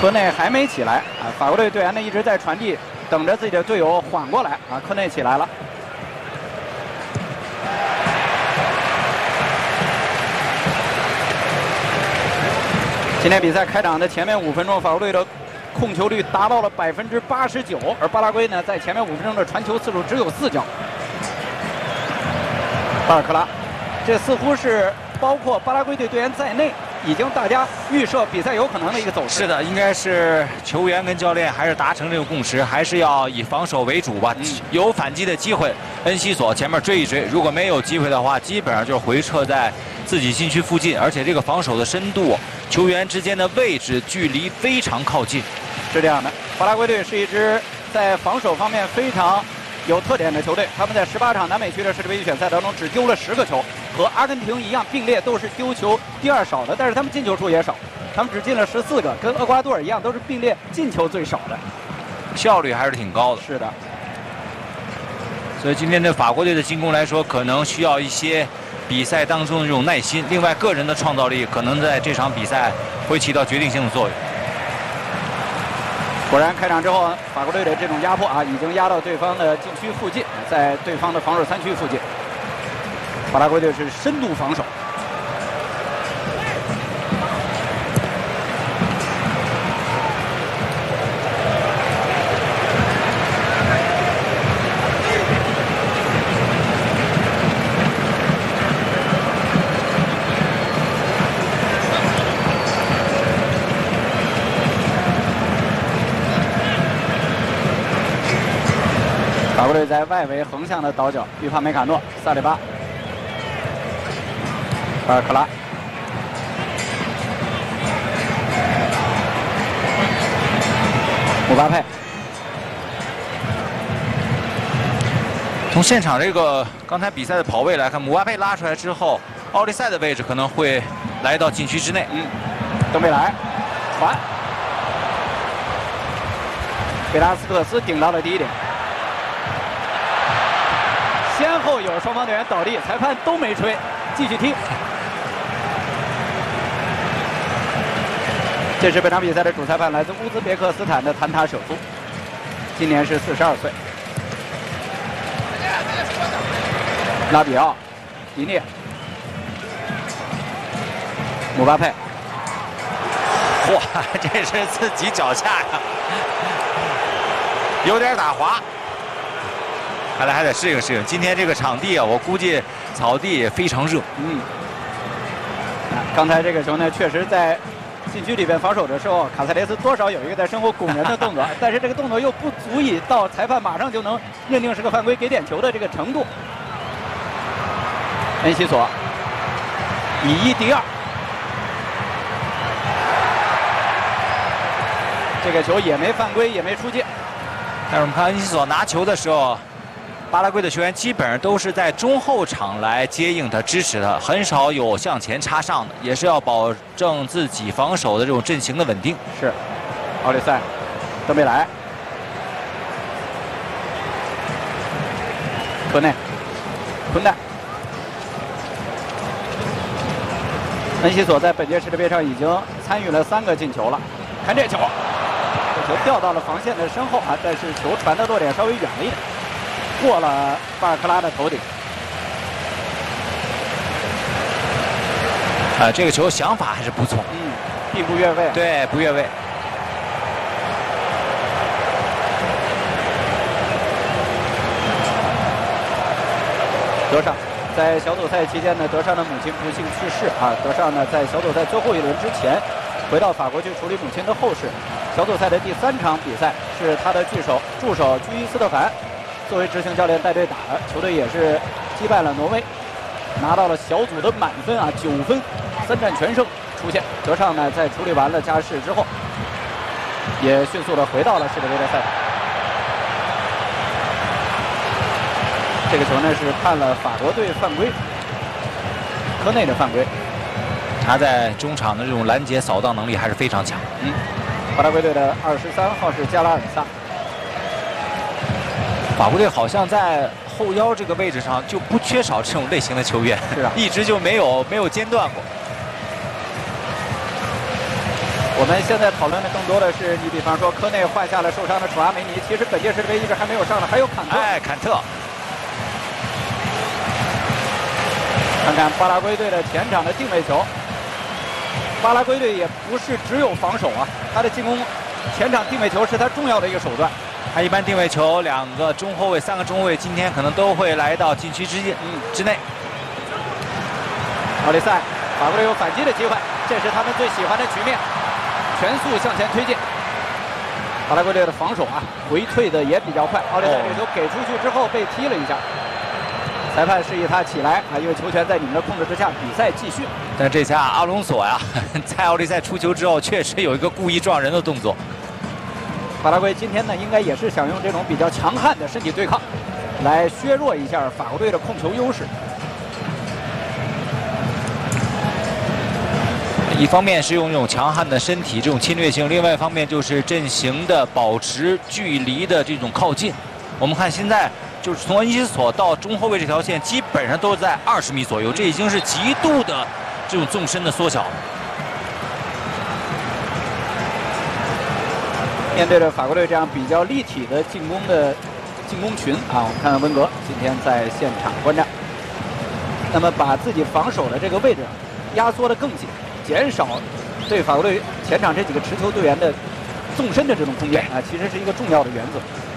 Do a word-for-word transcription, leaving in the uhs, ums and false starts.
科内还没起来啊，法国队队员呢一直在传递，等着自己的队友缓过来啊。科内起来了。今天比赛开场的前面五分钟，法国队的控球率达到了百分之八十九，而巴拉圭呢在前面五分钟的传球次数只有四脚。巴尔克拉，这似乎是包括巴拉圭队队员在内，已经大家预设比赛有可能的一个走势。 是的，应该是球员跟教练还是达成这个共识，还是要以防守为主吧。嗯、有反击的机会，恩西索前面追一追，如果没有机会的话，基本上就是回撤在自己禁区附近，而且这个防守的深度，球员之间的位置距离非常靠近。 是这样的，巴拉圭队是一支在防守方面非常有特点的球队，他们在十八场南美区的世界杯预选赛当中只丢了十个球，和阿根廷一样并列都是丢球第二少的，但是他们进球数也少，他们只进了十四个，跟厄瓜多尔一样都是并列进球最少的， 效率还是挺高的。 是的， 所以今天对法国队的进攻来说，可能需要一些比赛当中的这种耐心，另外个人的创造力可能在这场比赛会起到决定性的作用。 果然，开场之后，法国队的这种压迫啊，已经压到对方的禁区附近，在对方的防守三区附近。巴拉圭队是深度防守。法国队在外围横向的倒脚，预判梅卡诺、萨里巴、巴尔克拉、姆巴佩。 从现场这个刚才比赛的跑位来看，姆巴佩拉出来之后，奥利塞的位置可能会来到禁区之内。 嗯，登贝莱传，贝拉斯克斯顶到了第一点。先后有双方队员倒地，裁判都没吹，继续踢。这是本场比赛的主裁判，来自乌兹别克斯坦的谭塔舍夫，今年是四十二岁。拉比奥、迪涅、姆巴佩， 哇，这是自己脚下呀，有点打滑。看来还得适应适应。今天这个场地啊，我估计草地也非常热。 嗯，啊，刚才这个球呢，确实在禁区里边防守的时候，卡塞雷斯多少有一个在身后拱人的动作，但是这个动作又不足以到裁判马上就能认定是个犯规给点球的这个程度。恩西索以一敌二，这个球也没犯规，也没出界。 但是我们看恩西索拿球的时候，巴拉圭的球员基本上都是在中后场来接应他、支持他，很少有向前插上的，也是要保证自己防守的这种阵型的稳定。 是，奥利塞、登贝莱、科内、昆代。恩西索在本届世界杯上已经参与了三个进球了。看这球，这球掉到了防线的身后啊，但是球传的落点稍微远了一点，过了巴尔克拉的头顶。 啊，这个球想法还是不错， 嗯，并不越位。 对，不越位。 德尚在小组赛期间呢，德尚的母亲不幸去世啊。德尚呢，在小组赛最后一轮之前，回到法国去处理母亲的后事。小组赛的第三场比赛是他的助手助手居伊斯特凡作为执行教练带队打的，球队也是击败了挪威，拿到了小组的满分啊，九分，三战全胜出现。德尚呢，在处理完了家事之后，也迅速的回到了世界杯的赛场。这个球呢是判了法国队犯规，科内的犯规。 他在中场的这种拦截扫荡能力还是非常强。 嗯，巴拉圭队的二十三号是加拉尔萨。 法国队好像在后腰这个位置上就不缺少这种类型的球员， 是啊， 一直就没有没有间断过。 我们现在讨论的更多的是，你比方说科内换下了受伤的楚阿梅尼，其实本届世界杯一直还没有上的，还有坎特。 哎，坎特。 看看巴拉圭队的前场的定位球。巴拉圭队也不是只有防守啊，他的进攻前场定位球是他重要的一个手段。 他一般定位球，两个中后卫、三个中后卫，今天可能都会来到禁区之嗯之内。 奥利塞，法国队有反击的机会，这是他们最喜欢的局面，全速向前推进。巴拉圭队的防守啊，回退的也比较快。奥利塞这球给出去之后被踢了一下。裁判示意他起来啊，因为球权在你们的控制之下，比赛继续。 但这下阿隆索呀，在奥利塞出球之后，确实有一个故意撞人的动作。 巴拉圭今天呢，应该也是想用这种比较强悍的身体对抗，来削弱一下法国队的控球优势。 一方面是用这种强悍的身体这种侵略性，另外一方面就是阵型的保持距离的这种靠近。我们看现在。就是从恩西索到中后卫这条线，基本上都在二十米左右，这已经是极度的这种纵深的缩小。 面对着法国队这样比较立体的进攻的进攻群啊，我们看看温格今天在现场观战，那么把自己防守的这个位置压缩得更紧，减少对法国队前场这几个持球队员的纵深的这种空间啊，其实是一个重要的原则。